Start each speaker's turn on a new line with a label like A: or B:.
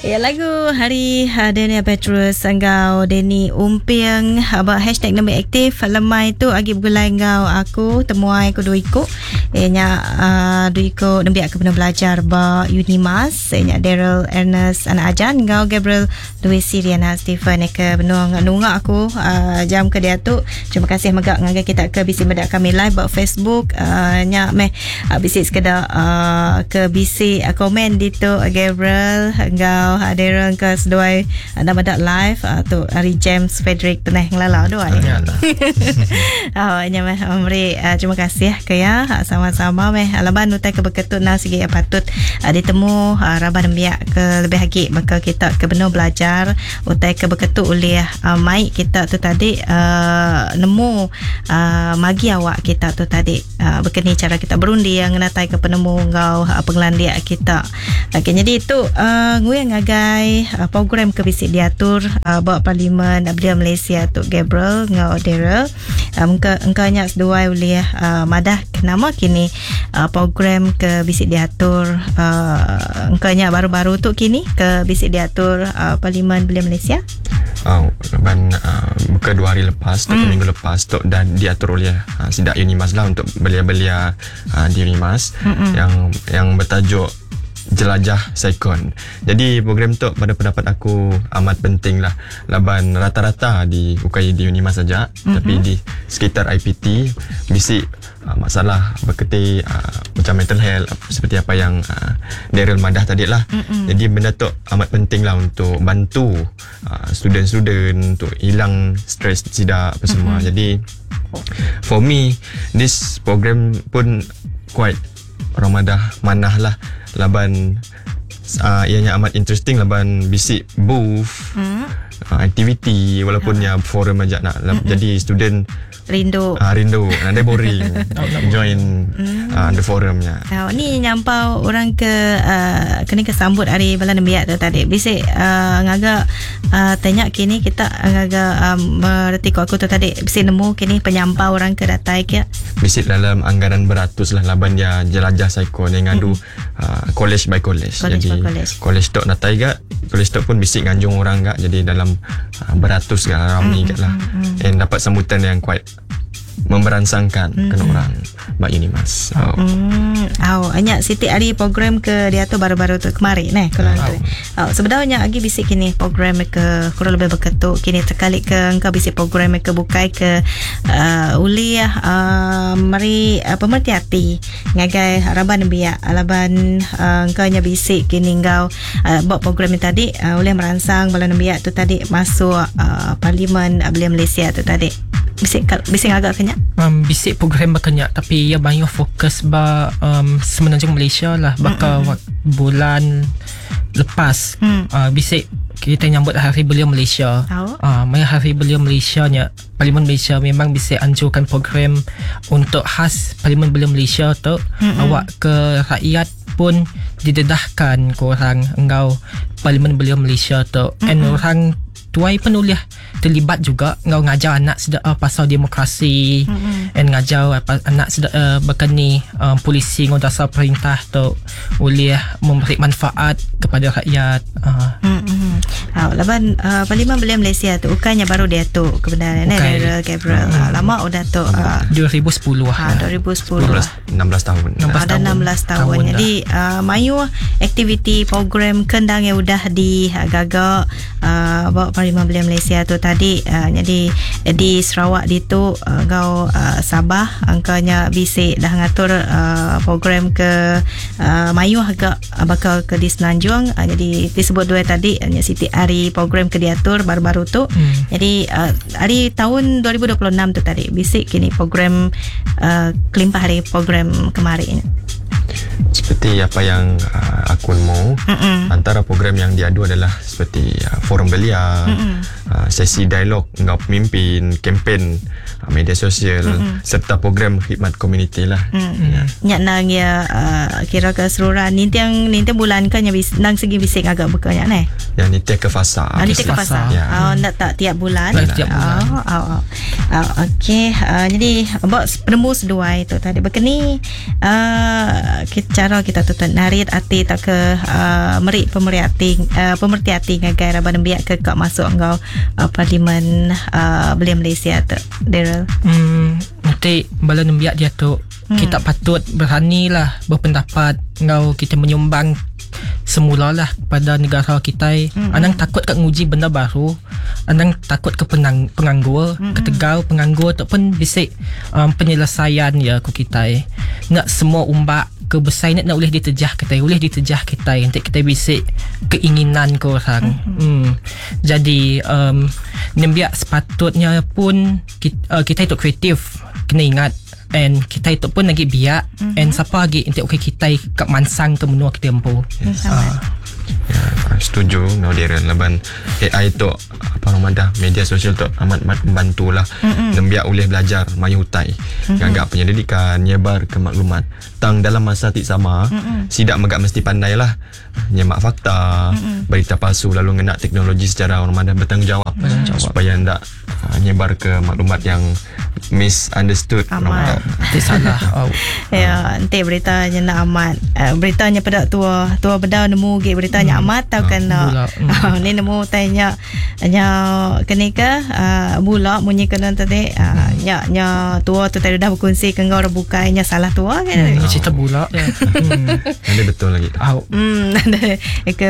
A: Ya, lagu hari Deni Petrus engkau Deni Umpiang abang hashtag nombor aktif lemai tu agi bergulai engkau aku temuai aku duiko nya duiko nembiak ke benar belajar ba Unimas nya Daryl Ernest anak ajan engkau Gabriel Louis Siriana Stephen ke benung nunga aku jam ke dia tu. Terima kasih megak ngagai kita ke bisi medak kami live ba Facebook nya meh bisi sekedar ke bisi komen dito Gabriel engkau Daryl ke seduai anda badak live tu hari James Frederick tenah ngelalau doai. Nya meh meri terima kasih ke ya sama-sama meh alaban utai ke berketut na segi patut ditemu raban biak ke lebih lagi bakal kita ke benar belajar utai ke berketut oleh mai kita tu tadi nemu magi awak kita tu tadi berkeni cara kita berundi yang natai ke penemu ngau penglandia kita. Okay, jadi itu nguyang ngagai program ke bisik diatur bawa parlimen Belia Malaysia tu Gabriel ngau Daryl engkanya seduai oleh madah nama kini program ke bisik diatur engkanya baru-baru tu kini ke bisik diatur parlimen Belia Malaysia.
B: Buka 2 hari lepas atau minggu lepas tu dan diatur oleh Sidak Unimas lah untuk belia-belia di Unimas yang bertajuk Jelajah Saikon. Jadi program tu pada pendapat aku amat penting lah. Laban rata-rata di UKI di Unimas saja, tapi di sekitar IPT bisik masalah berketi macam mental health seperti apa yang Daryl madah tadi lah. Jadi benda tu amat penting lah untuk bantu student-student untuk hilang stres sida apa semua. Jadi for me this program pun quite Ramadah manah lah laban ianya amat interesting laban bisik booth aktiviti walaupun ya forum aja nak jadi student
A: rindu
B: nanti boring join the forumnya.
A: Ni nyampau orang ke kena kesambut hari bulan biak tu tadi bisik ngaga tanya kini kita ngaga berarti aku tu tadi bisik nemu kini penyampau orang ke datai ke
B: bisik dalam anggaran beratus lah laban ya jelajah saikon yang ngadu college by college. Jadi college tu datai gak college tu pun bisik nganjung orang gak jadi dalam beratus gak ramai gak lah and dapat sambutan yang quite memberansangkan kena orang Mbak Unimas.
A: Hanya Siti hari program ke dia tu baru-baru tu kemarin kalau tu. Sebenarnya lagi bisik kini program ke kurang lebih berketuk kini terkali ke engkau bisik program ke bukai ke uliah mari pemerhati hati ngagai harapan biak alaban engkau nya bisik kini engkau buat program tadi oleh merangsang bulan biak tu tadi masuk parlimen Belia Malaysia tu tadi. Bisik agak kenyak
C: bisik program berkenyak tapi ia banyak fokus semenanjung Malaysia lah bakal bulan lepas bisik kita nyambut Hari Belia Malaysia. Hari Belia Malaysia nya Parlimen Malaysia memang bisik anjurkan program untuk khas Parlimen Belia Malaysia tu awak ke rakyat pun didedahkan korang engkau Parlimen Belia Malaysia tu and orang tuai penulis terlibat juga ngau ngajar anak sedar pasal demokrasi and ngajar anak sedar berkeni polisi ngau dasar perintah tu boleh memberi manfaat kepada rakyat.
A: Laban Parlimen Belia Malaysia tu ukanya baru dia tu kebenaran Gabriel lama udah tu
C: 2010
A: 2010
B: 16 tahun.
A: Ada 16 tahun. Jadi mayu aktiviti program kendang yang udah digagak bawa Parlimen Belia Malaysia tu tadi jadi di Sarawak di tu kau Sabah angkanya bisik dah ngatur program ke mayu agak bakal ke di Semenanjung jadi disebut dua tadi hanya Siti hari program ke diatur baru-baru tu jadi hari tahun 2026 tu tadi bisik kini program kelimpah hari program kemarin
B: seperti apa yang aku mau antara program yang diadu adalah seperti forum belia sesi dialog dengan pemimpin kempen media sosial serta program khidmat komuniti lah
A: nyak nang ya kira keseluruhan ni bulan kan nang segi bisik agak bekanya
B: yang ni ke fasa
A: nak tak tiap bulan okey jadi buat penemu seduai tu tadi berkeni cara kita tutup narit hati tak ke merik pemerhati ngagai Rabah Nembiak ke kak masuk ngau Parlimen Belia Malaysia tu Daryl.
C: Nanti bala Nembiak dia tu kita patut beranilah berpendapat ngau kita menyumbang semula lah kepada negara kita. Anang takut kat nguji benda baru, anang takut ke penganggur, ketegau penganggur tu pun bisik penyelesaian ya ku kita. Nak semua umbak ke besar nak boleh ditejah kita, nanti kita bisik keinginan ke orang. Jadi Nembiak sepatutnya pun kita itu kreatif, kena ingat. And kita itu pun lagi biak. And siapa lagi untuk kita kat mansang ke menua kita empu.
B: Setuju dengan Darren laban AI tu media sosial tu amat membantu lah. Nembiak boleh belajar mayu hutai gagap penyelidikan, nyebar ke maklumat tang dalam masa tik sama. Sidak megak mesti pandai lah nyemak fakta, berita palsu, lalu ngenak teknologi secara orang bertanggungjawab supaya ndak nyebar ke maklumat yang misunderstood.
C: Nanti salah.
A: Ya, nanti beritanya nak amat. Beritanya pada tua bedau nemu ge beritanya amat tau kena. Ni nemu tanya kena ke bulak munyi kena tadi. Nya tua tu tadi dah berkongsi ke ngau rebukainya salah tua kan.
C: Cerita bulak.
B: Ada betul lagi.
A: Ke